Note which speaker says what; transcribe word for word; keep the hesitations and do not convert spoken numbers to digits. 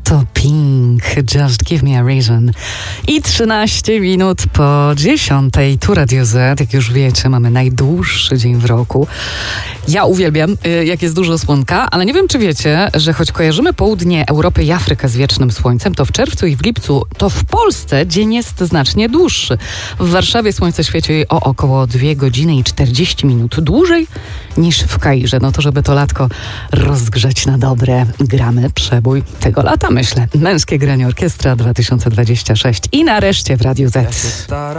Speaker 1: To Pink, Just Give Me a Reason. I trzynaście minut po dziesiątej, tu Radio Z. Jak już wiecie, mamy najdłuższy dzień w roku. Ja uwielbiam, jak jest dużo słonka, ale nie wiem, czy wiecie, że choć kojarzymy południe Europy i Afrykę z wiecznym słońcem, to w czerwcu i w lipcu, to w Polsce dzień jest znacznie dłuższy. W Warszawie słońce świeci o około dwie godziny i czterdzieści minut dłużej niż w Kairze. No to, żeby to latko rozgrzać na dobre, gramy przebój tego lata, myślę. Męskie granie orkiestra dwa tysiące dwadzieścia sześć i nareszcie w Radiu Z.